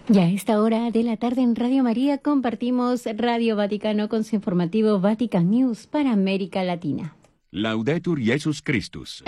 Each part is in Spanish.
Ya a esta hora de la tarde en Radio María compartimos Radio Vaticano con su informativo Vatican News para América Latina. Laudetur Jesus Christus.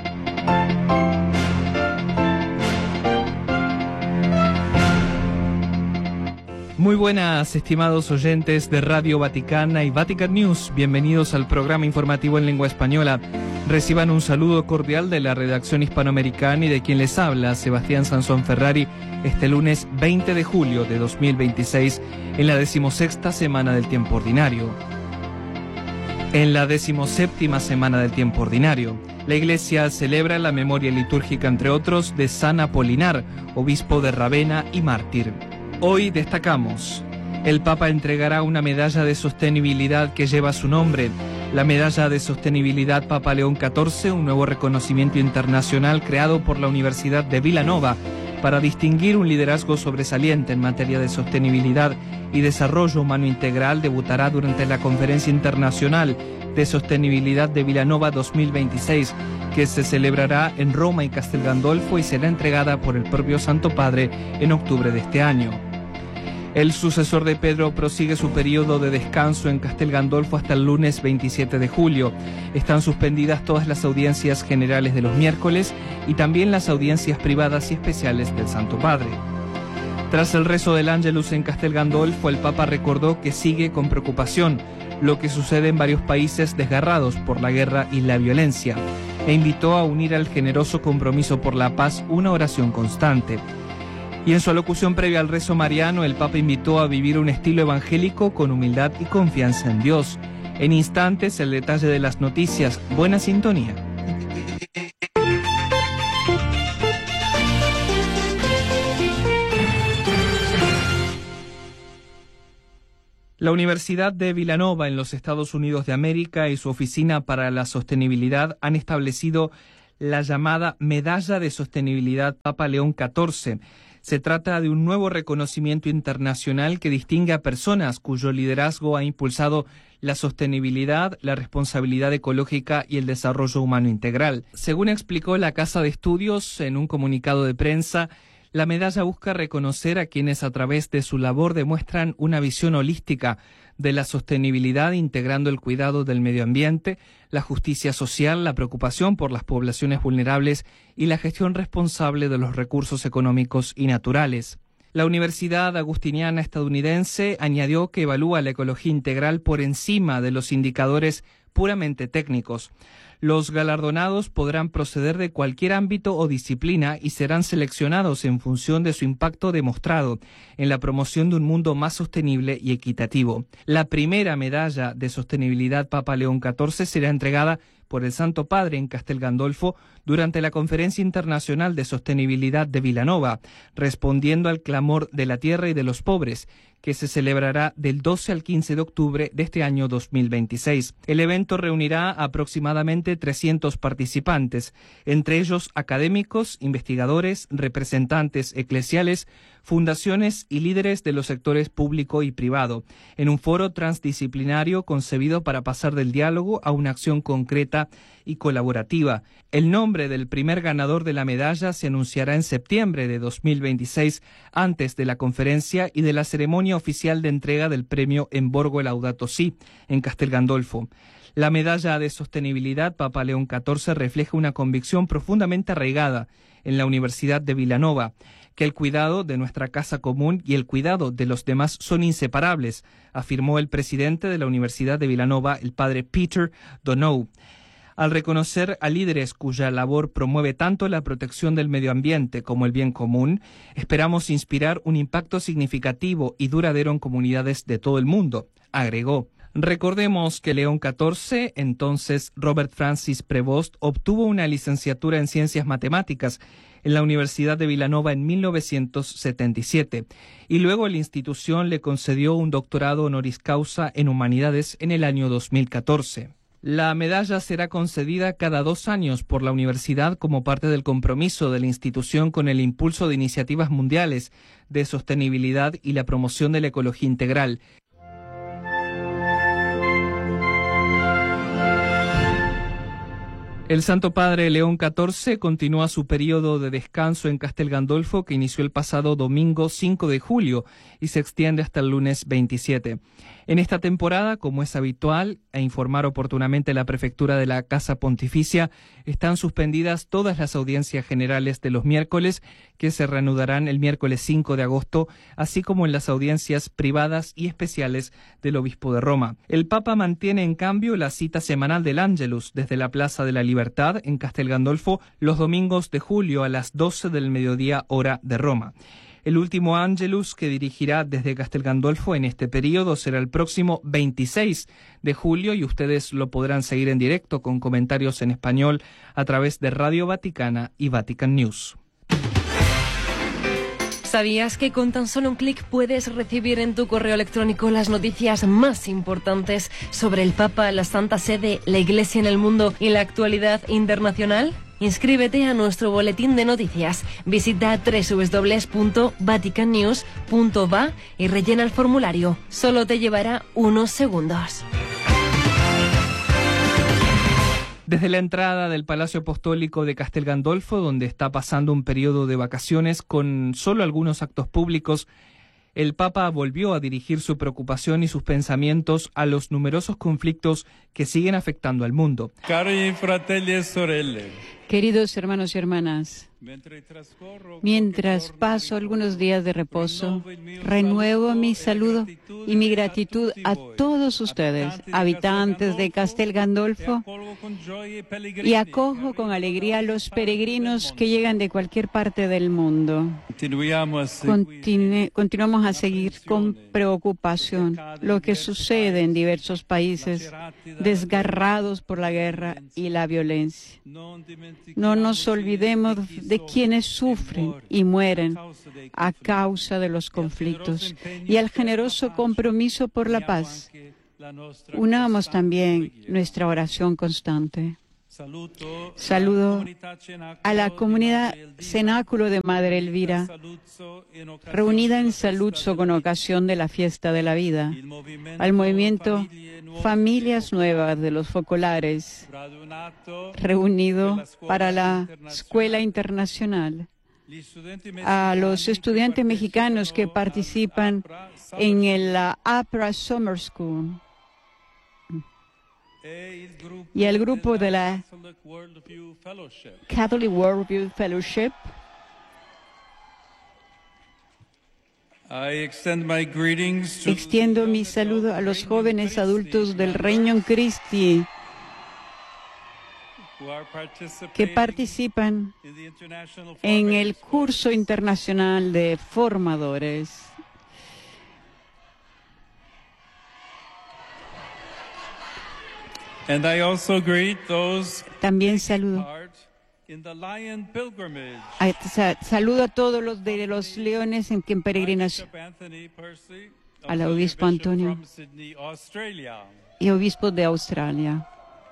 Muy buenas, estimados oyentes de Radio Vaticana y Vatican News. Bienvenidos al programa informativo en lengua española. Reciban un saludo cordial de la redacción hispanoamericana y de quien les habla, Sebastián Sansón Ferrari, este lunes 20 de julio de 2026, en la 16ª semana del tiempo ordinario. En la 17ª semana del tiempo ordinario, la Iglesia celebra la memoria litúrgica, entre otros, de San Apolinar, obispo de Ravenna y mártir. Hoy destacamos: el Papa entregará una medalla de sostenibilidad que lleva su nombre. La Medalla de Sostenibilidad Papa León XIV, un nuevo reconocimiento internacional creado por la Universidad de Villanova para distinguir un liderazgo sobresaliente en materia de sostenibilidad y desarrollo humano integral, debutará durante la Conferencia Internacional de Sostenibilidad de Villanova 2026, que se celebrará en Roma y Castel Gandolfo y será entregada por el propio Santo Padre en octubre de este año. El sucesor de Pedro prosigue su periodo de descanso en Castel Gandolfo hasta el lunes 27 de julio. Están suspendidas todas las audiencias generales de los miércoles y también las audiencias privadas y especiales del Santo Padre. Tras el rezo del Ángelus en Castel Gandolfo, el Papa recordó que sigue con preocupación lo que sucede en varios países desgarrados por la guerra y la violencia, e invitó a unir al generoso compromiso por la paz una oración constante. Y en su alocución previa al rezo mariano, el Papa invitó a vivir un estilo evangélico con humildad y confianza en Dios. En instantes, el detalle de las noticias. Buena sintonía. La Universidad de Villanova en los Estados Unidos de América y su Oficina para la Sostenibilidad han establecido la llamada Medalla de Sostenibilidad Papa León XIV. Se trata de un nuevo reconocimiento internacional que distingue a personas cuyo liderazgo ha impulsado la sostenibilidad, la responsabilidad ecológica y el desarrollo humano integral. Según explicó la Casa de Estudios en un comunicado de prensa, la medalla busca reconocer a quienes a través de su labor demuestran una visión holística de la sostenibilidad, integrando el cuidado del medio ambiente, la justicia social, la preocupación por las poblaciones vulnerables y la gestión responsable de los recursos económicos y naturales. La Universidad Agustiniana estadounidense añadió que evalúa la ecología integral por encima de los indicadores puramente técnicos. Los galardonados podrán proceder de cualquier ámbito o disciplina y serán seleccionados en función de su impacto demostrado en la promoción de un mundo más sostenible y equitativo. La primera medalla de sostenibilidad Papa León XIV será entregada por el Santo Padre en Castel Gandolfo durante la Conferencia Internacional de Sostenibilidad de Villanova, respondiendo al clamor de la tierra y de los pobres, que se celebrará del 12 al 15 de octubre de este año 2026. El evento reunirá aproximadamente 300 participantes, entre ellos académicos, investigadores, representantes eclesiales, fundaciones y líderes de los sectores público y privado, en un foro transdisciplinario concebido para pasar del diálogo a una acción concreta y colaborativa. El nombre del primer ganador de la medalla se anunciará en septiembre de 2026, antes de la conferencia y de la ceremonia oficial de entrega del premio en Borgo Laudato Si, en Castel Gandolfo. La medalla de sostenibilidad Papa León XIV refleja una convicción profundamente arraigada en la Universidad de Villanova, que el cuidado de nuestra casa común y el cuidado de los demás son inseparables, afirmó el presidente de la Universidad de Villanova, el padre Peter Donohue. Al reconocer a líderes cuya labor promueve tanto la protección del medio ambiente como el bien común, esperamos inspirar un impacto significativo y duradero en comunidades de todo el mundo, agregó. Recordemos que León XIV, entonces Robert Francis Prevost, obtuvo una licenciatura en Ciencias Matemáticas en la Universidad de Villanova en 1977 y luego la institución le concedió un doctorado honoris causa en Humanidades en el año 2014. La medalla será concedida cada 2 años por la universidad como parte del compromiso de la institución con el impulso de iniciativas mundiales de sostenibilidad y la promoción de la ecología integral. El Santo Padre León XIV continúa su periodo de descanso en Castel Gandolfo, que inició el pasado domingo 5 de julio y se extiende hasta el lunes 27. En esta temporada, como es habitual, e informar oportunamente la prefectura de la Casa Pontificia, están suspendidas todas las audiencias generales de los miércoles, que se reanudarán el miércoles 5 de agosto, así como en las audiencias privadas y especiales del Obispo de Roma. El Papa mantiene, en cambio, la cita semanal del Ángelus desde la Plaza de la Libertad en Castel Gandolfo los domingos de julio a las 12 del mediodía, hora de Roma. El último Ángelus que dirigirá desde Castel Gandolfo en este periodo será el próximo 26 de julio y ustedes lo podrán seguir en directo con comentarios en español a través de Radio Vaticana y Vatican News. ¿Sabías que con tan solo un clic puedes recibir en tu correo electrónico las noticias más importantes sobre el Papa, la Santa Sede, la Iglesia en el mundo y la actualidad internacional? Inscríbete a nuestro boletín de noticias. Visita www.vaticannews.va y rellena el formulario. Solo te llevará unos segundos. Desde la entrada del Palacio Apostólico de Castel Gandolfo, donde está pasando un periodo de vacaciones con solo algunos actos públicos, el Papa volvió a dirigir su preocupación y sus pensamientos a los numerosos conflictos que siguen afectando al mundo. Cari fratelli e sorelle, queridos hermanos y hermanas, mientras paso algunos días de reposo, renuevo mi saludo y mi gratitud a todos ustedes, habitantes de Castel Gandolfo, y acojo con alegría a los peregrinos que llegan de cualquier parte del mundo. Continuamos a seguir con preocupación lo que sucede en diversos países desgarrados por la guerra y la violencia. No nos olvidemos de quienes sufren y mueren a causa de los conflictos y al generoso compromiso por la paz. Unamos también nuestra oración constante. Saludo a la comunidad Cenáculo de Madre Elvira, reunida en Saluzzo con ocasión de la Fiesta de la Vida, al movimiento Familias Nuevas de los Focolares, reunido para la Escuela Internacional, a los estudiantes mexicanos que participan en la APRA Summer School, y el grupo de la Catholic Worldview Fellowship. Extiendo mi saludo a los jóvenes adultos del Regnum Christi que participan en el curso internacional de formadores. También saludo a todos los de los leones en peregrinación, al obispo Antonio y obispo de Australia.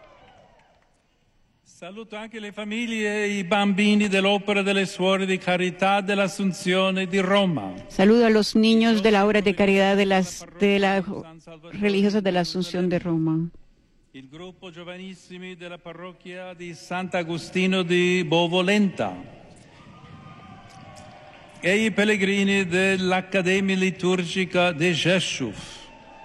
Saluto anche le famiglie e i bambini dell'Opera delle Suore di Carità dell'Assunzione di Roma. Saludo a los niños de la obra de caridad de las religiosas de la Asunción de Roma. Il gruppo giovanissimi della parrocchia di Sant'Agostino di Bovolenta e i pellegrini dell'Accademia Liturgica di Rzeszów.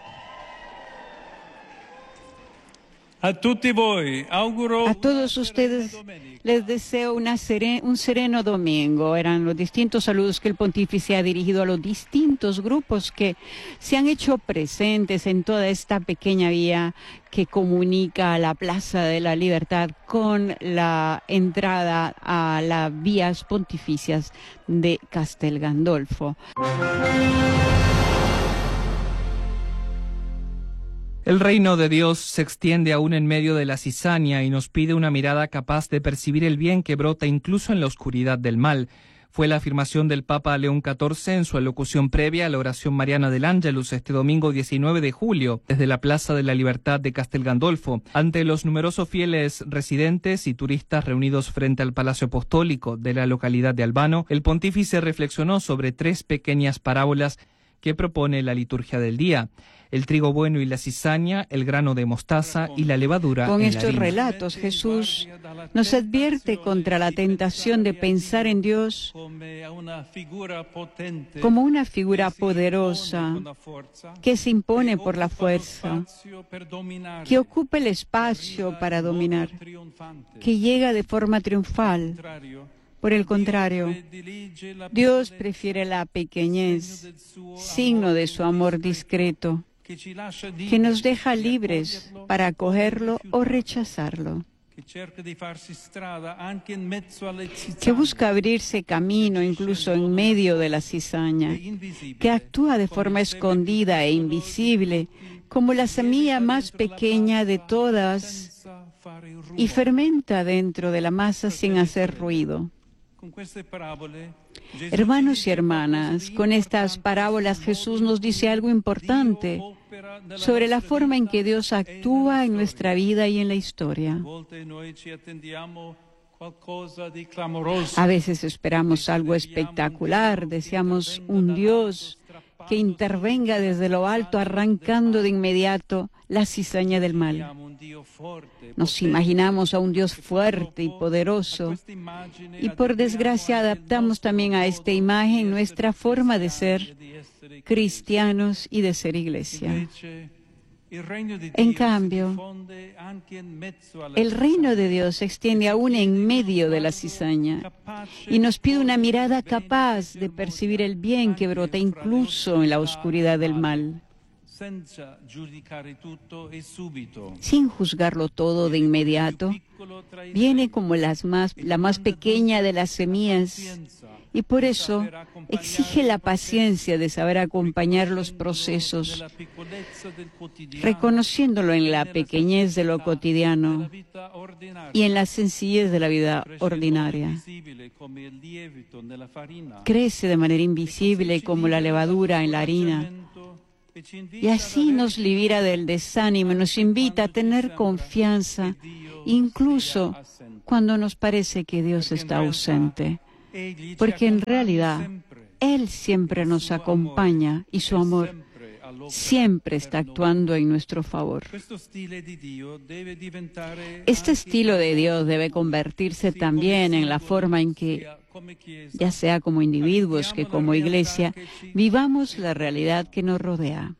A todos ustedes les deseo un sereno domingo. Eran los distintos saludos que el pontífice ha dirigido a los distintos grupos que se han hecho presentes en toda esta pequeña vía que comunica la Plaza de la Libertad con la entrada a las vías pontificias de Castel Gandolfo. El reino de Dios se extiende aún en medio de la cizaña y nos pide una mirada capaz de percibir el bien que brota incluso en la oscuridad del mal. Fue la afirmación del Papa León XIV en su alocución previa a la oración mariana del Ángelus este domingo 19 de julio, desde la Plaza de la Libertad de Castel Gandolfo, ante los numerosos fieles residentes y turistas reunidos frente al Palacio Apostólico de la localidad de Albano. El pontífice reflexionó sobre tres pequeñas parábolas que propone la liturgia del día. el trigo bueno y la cizaña, el grano de mostaza y la levadura. Con en estos la harina. relatos, Jesús nos advierte contra la tentación de pensar en Dios como una figura poderosa que se impone por la fuerza, que ocupa el espacio para dominar, que llega de forma triunfal. Por el contrario, Dios prefiere la pequeñez, signo de su amor discreto, que nos deja libres para acogerlo o rechazarlo, que busca abrirse camino incluso en medio de la cizaña, que actúa de forma escondida e invisible, como la semilla más pequeña de todas, y fermenta dentro de la masa sin hacer ruido. Hermanos y hermanas, con estas parábolas Jesús nos dice algo importante sobre la forma en que Dios actúa en nuestra vida y en la historia. A veces esperamos algo espectacular, deseamos un Dios que intervenga desde lo alto, arrancando de inmediato la cizaña del mal. Nos imaginamos a un Dios fuerte y poderoso, y por desgracia adaptamos también a esta imagen nuestra forma de ser cristianos y de ser iglesia. En cambio, el reino de Dios se extiende aún en medio de la cizaña y nos pide una mirada capaz de percibir el bien que brota incluso en la oscuridad del mal, sin juzgarlo todo de inmediato. Viene como la más pequeña de las semillas, y por eso exige la paciencia de saber acompañar los procesos, reconociéndolo en la pequeñez de lo cotidiano y en la sencillez de la vida ordinaria. Crece de manera invisible como la levadura en la harina, y así nos libera del desánimo, nos invita a tener confianza, incluso cuando nos parece que Dios está ausente. Porque en realidad Él siempre nos acompaña y su amor siempre está actuando en nuestro favor. Este estilo de Dios debe convertirse también en la forma en que, ya sea como individuos que como iglesia, vivamos la realidad que nos rodea.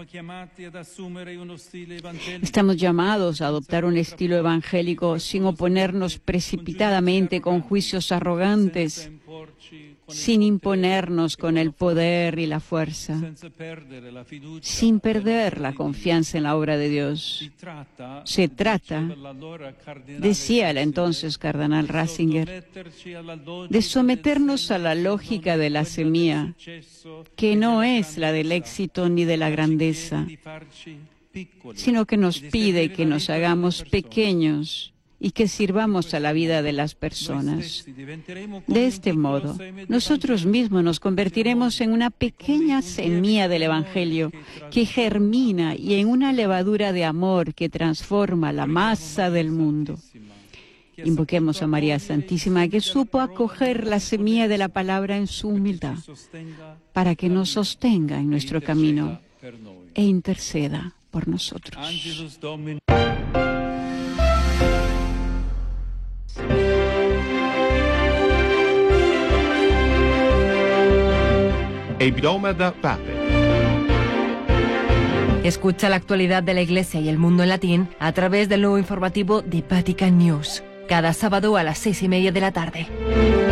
Estamos llamados a adoptar un estilo evangélico sin oponernos precipitadamente con juicios arrogantes, sin imponernos con el poder y la fuerza, sin perder la confianza en la obra de Dios. Se trata, decía el entonces cardenal Ratzinger, de someternos a la lógica de la semilla, que no es la del éxito ni de la grandeza, sino que nos pide que nos hagamos pequeños y que sirvamos a la vida de las personas. De este modo, nosotros mismos nos convertiremos en una pequeña semilla del Evangelio que germina y en una levadura de amor que transforma la masa del mundo. Invoquemos a María Santísima, que supo acoger la semilla de la palabra en su humildad, para que nos sostenga en nuestro camino e interceda por nosotros. Hebdomada Pape. Escucha la actualidad de la Iglesia y el mundo en latín a través del nuevo informativo de Vatican News, cada sábado a las 6:30 de la tarde.